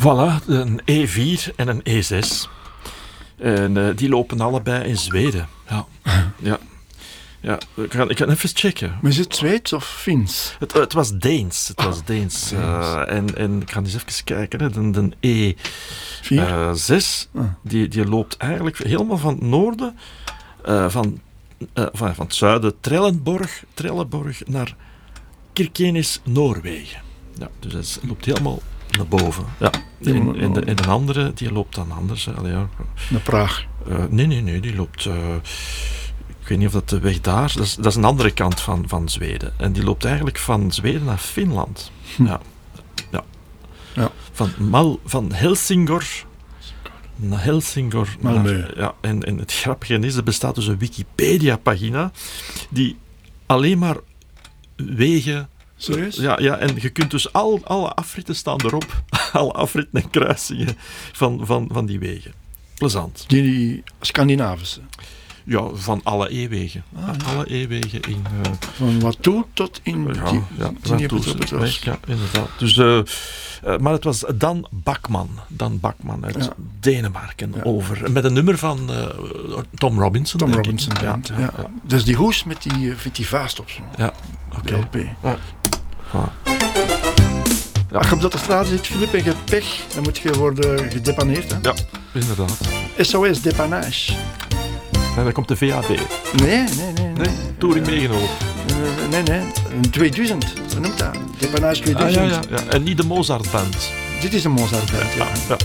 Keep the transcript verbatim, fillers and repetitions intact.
Voilà, een E vier en een E zes. En uh, die lopen allebei in Zweden. Ja, ja. Ja, ik ga, ik ga even checken. Maar is het Zweeds of Fins? Het, het was Deens. Het was Ah, Deens. Deens. Uh, en, en ik ga eens even kijken. Hè. De, de E zes, uh, ah. die, die loopt eigenlijk helemaal van het noorden, uh, van, uh, van, van het zuiden, Trelleborg, Trelleborg naar Kirkenes, Noorwegen. Ja, dus het loopt helemaal naar boven. Ja. En, en, de, en de andere, die loopt dan anders. Allee, ja. Naar Praag? Uh, nee, nee, nee, die loopt... Uh, ik weet niet of dat de weg daar... Dat is, dat is een andere kant van, van Zweden. En die loopt eigenlijk van Zweden naar Finland. Hm. Ja. Ja. ja. Van, Mal, van Helsingor naar Helsingor. Naar, ja, en, en het grappige is, er bestaat dus een Wikipedia-pagina die alleen maar wegen... Serieus? Ja, ja, en je kunt dus al, alle afritten staan erop. Alle afritten en kruisingen van, van, van die wegen. Plezant. Die Scandinavische? Ja, van alle E-wegen. Ah, ja. Alle E-wegen in... Uh, van Wattu tot in... Ja, die, ja, die Wattu weg, ja, inderdaad. Dus, uh, uh, maar het was Dan Bakman. Dan Bakman uit ja. Denemarken ja. over. Met een nummer van uh, Tom Robinson. Tom Robinson, ja, ja, ja. ja. Dus die hoes met die, met die vaast op zo. Ja, oké. Okay. Ja. Ah. Ja. Als je op de straat zit, Filip, en je hebt pech, dan moet je worden gedepaneerd. Hè? Ja, inderdaad. S O S Dépannage. En dan komt de V A B. Nee, nee, nee. nee. nee? Touring meegenomen. Uh, nee, nee. Een tweeduizend, zo noemt dat. Dépannage tweeduizend. Ah, ja, ja, ja. En niet de Mozart Band. Dit is een Mozart Band, ja. ja, ja.